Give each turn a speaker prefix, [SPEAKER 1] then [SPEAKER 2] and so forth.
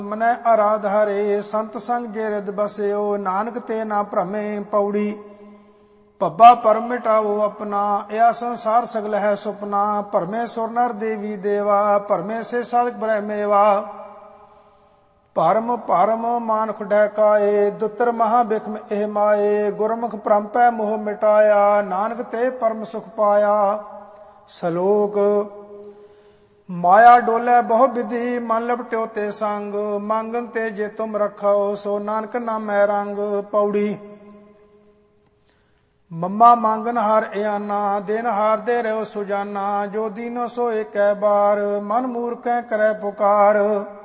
[SPEAKER 1] ਮਨੈ ਆਰਾਧਾਰੇ ਸੰਤ ਸੰਗ ਜੇ ਰਿਦ ਬਸਿਓ ਨਾਨਕ ਤੇ ਨਾ ਭ੍ਰਮੇ। ਪੌੜੀ। ਭੱਬਾ ਪਰਮ ਮਿਟਾਵੋ ਆਪਣਾ ਇਹ ਸੰਸਾਰ ਸਗਲ ਹੈ ਸੁਪਨਾ। ਭਰਮੇ ਸੁਰ ਨਰ ਦੇਵੀ ਦੇਵਾ ਭਰਮੇ ਸੇ ਸਾਧਕ ਬ੍ਰਹਮੇਵਾ। ਭਰਮ ਭਰਮ ਮਾਨੁਖ ਢਹਿਕਾਏ ਦੁੱਤਰ ਮਹਾ ਬਿਖਮ ਇਹ ਮਾਏ। ਗੁਰਮੁਖ ਪਰੰਪੈ ਮੋਹ ਮਿਟਾਇਆ ਨਾਨਕ ਤੇ ਪਰਮ ਸੁਖ ਪਾਇਆ। ਸਲੋਕ। ਮਾਇਆ ਡੋਲੇ ਬਹੁ ਵਿਧੀ ਮਨ ਲਪਟਿਓ ਤੇ ਸੰਗ। ਮੰਗਨ ਤੇ ਜੇ ਤੁਮ ਰਖੋ ਸੋ ਨਾਨਕ ਨਾਮੈ ਰੰਗ। ਪੌੜੀ। ਮੰਮਾ ਮੰਗਨ ਹਾਰ ਇਆਨਾ ਦਿਨ ਹਾਰਦੇ ਰਹੋ ਸੁਜਾਨਾ। ਜੋ ਦੀਨੋ ਸੋ ਏਕੈ ਬਾਰ ਮਨ ਮੂਰਖੈ ਕਰੈ ਪੁਕਾਰ।